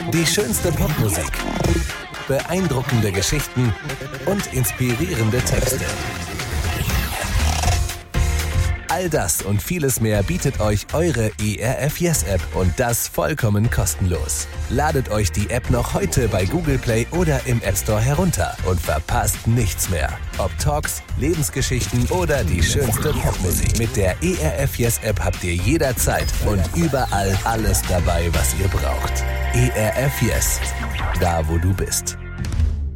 Die schönste Popmusik, beeindruckende Geschichten und inspirierende Texte. All das und vieles mehr bietet euch eure ERF Yes App und das vollkommen kostenlos. Ladet euch die App noch heute bei Google Play oder im App Store herunter und verpasst nichts mehr. Ob Talks, Lebensgeschichten oder die schönste Popmusik. Mit der ERF Yes App habt ihr jederzeit und überall alles dabei, was ihr braucht. ERF Yes, da wo du bist.